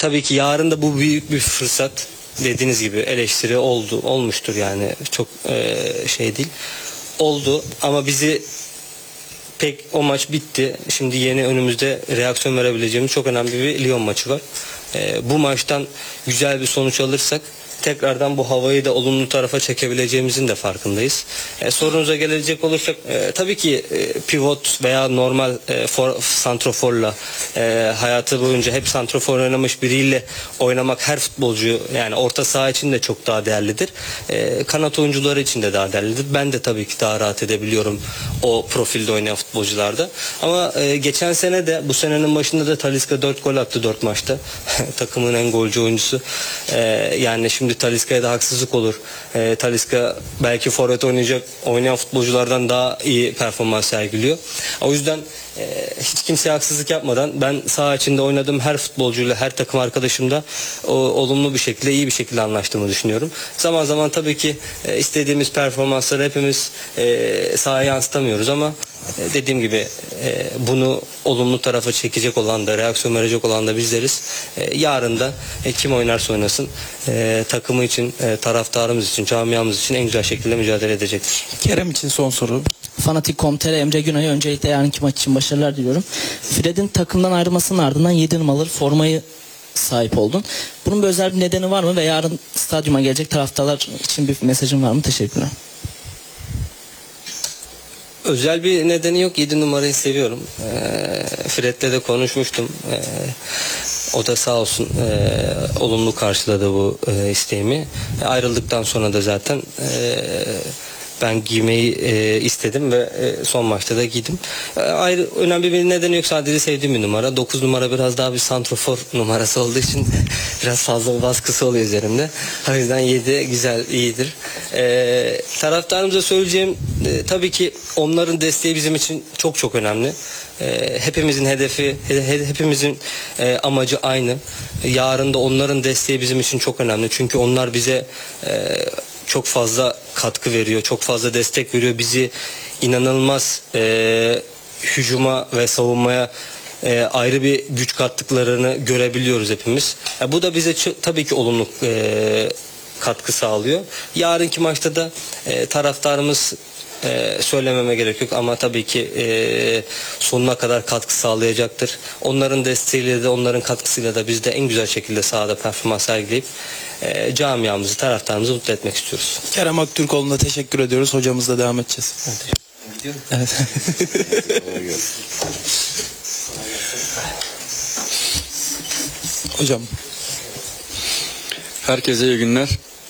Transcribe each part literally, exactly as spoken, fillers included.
tabii ki yarın da bu büyük bir fırsat. Dediğiniz gibi eleştiri oldu, olmuştur yani çok e, şey değil. Oldu ama bizi pek o maç bitti. Şimdi yeni önümüzde reaksiyon verebileceğimiz çok önemli bir Lyon maçı var. E, bu maçtan güzel bir sonuç alırsak tekrardan bu havayı da olumlu tarafa çekebileceğimizin de farkındayız. E, sorunuza gelecek olursak e, tabii ki e, pivot veya normal e, for, santroforla e, hayatı boyunca hep santrofor oynamış biriyle oynamak her futbolcu yani orta saha için de çok daha değerlidir. E, kanat oyuncuları için de daha değerlidir. Ben de tabii ki daha rahat edebiliyorum o profilde oynayan futbolcularda. Ama e, geçen sene de bu senenin başında da Talisca dört gol attı dört maçta. Takımın en golcü oyuncusu. E, yani şimdi Talisca'ya da haksızlık olur. E, Talisca belki forvet oynayacak oynayan futbolculardan daha iyi performans sergiliyor. O yüzden e, hiç kimseye haksızlık yapmadan ben saha içinde oynadığım her futbolcuyla, her takım arkadaşımla o, olumlu bir şekilde, iyi bir şekilde anlaştığımı düşünüyorum. Zaman zaman tabii ki e, istediğimiz performansları hepimiz e, sahaya yansıtamıyoruz ama e, dediğim gibi e, bunu olumlu tarafa çekecek olan da, reaksiyon verecek olan da bizleriz. E, yarın da e, kim oynarsa oynasın e, takımı için, e, taraftarımız için, camiamız için en güzel şekilde mücadele edecektir. Kerem için son soru. Fanatik nokta com nokta tr Emre Günay'a öncelikle yarınki maç için başarılar diliyorum. Fred'in takımdan ayrılmasının ardından yedi numaralı formayı sahip oldun. Bunun bir özel bir nedeni var mı ve yarın stadyuma gelecek taraftarlar için bir mesajın var mı? Teşekkürler. Özel bir nedeni yok. yedi numarayı seviyorum. E, Fred'le de konuşmuştum. E, o da sağ olsun e, olumlu karşıladı bu e, isteğimi. E, ayrıldıktan sonra da zaten e, ben giymeyi e, istedim ve e, son maçta da giydim. E, ayrı önemli bir nedeni yok. Sadece sevdiğim bir numara. dokuz numara biraz daha bir santrofor numarası olduğu için biraz fazla bir baskısı oluyor üzerimde. O yüzden yedi güzel, iyidir. E, taraftarımıza söyleyeceğim e, tabii ki onların desteği bizim için çok çok önemli. E, hepimizin hedefi, he, hepimizin e, amacı aynı. Yarın da onların desteği bizim için çok önemli. Çünkü onlar bize e, çok fazla katkı veriyor, çok fazla destek veriyor. Bizi inanılmaz e, hücuma ve savunmaya e, ayrı bir güç kattıklarını görebiliyoruz hepimiz. E, bu da bize tabii ki olumlu e, katkı sağlıyor. Yarınki maçta da e, taraftarımız Ee, söylememe gerek yok ama tabii ki e, sonuna kadar katkı sağlayacaktır. Onların desteğiyle de onların katkısıyla da biz de en güzel şekilde sahada performans sergileyip e, camiamızı, taraftarımızı mutlu etmek istiyoruz. Kerem Aktürkoğlu'na teşekkür ediyoruz. Hocamızla devam edeceğiz. Evet. Hocam. Herkese iyi günler.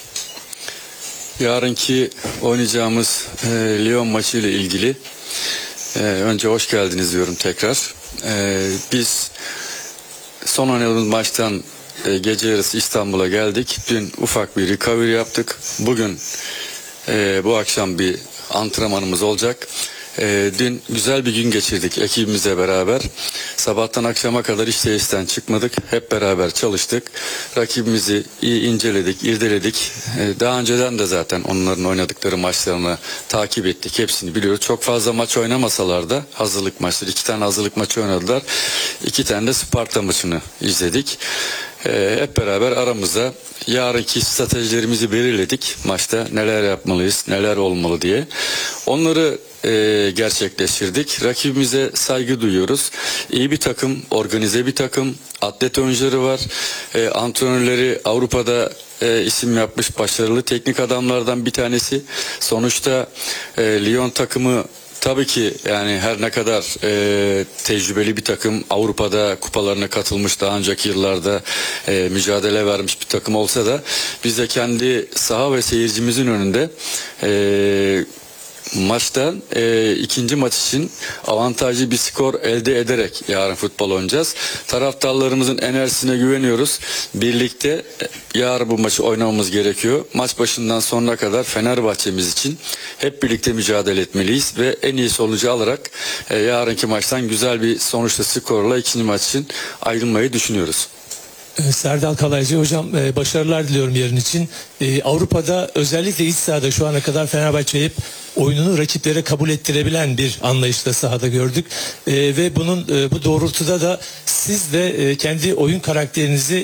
Yarınki oynayacağımız e, Lyon maçı ile ilgili e, önce hoş geldiniz diyorum tekrar. E, biz son oynadığımız maçtan e, gece yarısı İstanbul'a geldik. Dün ufak bir recovery yaptık. Bugün e, bu akşam bir antrenmanımız olacak. E, dün güzel bir gün geçirdik ekibimizle beraber. Sabahtan akşama kadar hiç tesisten çıkmadık. Hep beraber çalıştık. Rakibimizi iyi inceledik, irdeledik. E, daha önceden de zaten onların oynadıkları maçlarını takip ettik. Hepsini biliyoruz. Çok fazla maç oynamasalar da hazırlık maçları. iki tane hazırlık maçı oynadılar. iki tane de Sparta maçını izledik. E, hep beraber aramızda yarınki stratejilerimizi belirledik. Maçta neler yapmalıyız, neler olmalı diye. Onları e, gerçekleştirdik. Rakibimize saygı duyuyoruz. İyi bir takım, organize bir takım, atlet oyuncuları var. E, antrenörleri Avrupa'da e, isim yapmış başarılı teknik adamlardan bir tanesi. Sonuçta e, Lyon takımı tabii ki yani her ne kadar e, tecrübeli bir takım, Avrupa'da kupalarına katılmış, daha önceki yıllarda e, mücadele vermiş bir takım olsa da biz de kendi saha ve seyircimizin önünde e, maçtan e, ikinci maç için avantajlı bir skor elde ederek yarın futbol oynayacağız. Taraftarlarımızın enerjisine güveniyoruz. Birlikte e, yarın bu maçı oynamamız gerekiyor. Maç başından sonuna kadar Fenerbahçe'miz için hep birlikte mücadele etmeliyiz ve en iyi sonucu alarak e, yarınki maçtan güzel bir sonuçta skorla ikinci maç için ayrılmayı düşünüyoruz. Serdal Kalaycı hocam, başarılar diliyorum yarın için. Avrupa'da özellikle iç sahada şu ana kadar Fenerbahçe hep oyununu rakiplere kabul ettirebilen bir anlayışla sahada gördük. Ve bunun bu doğrultuda da siz de kendi oyun karakterinizi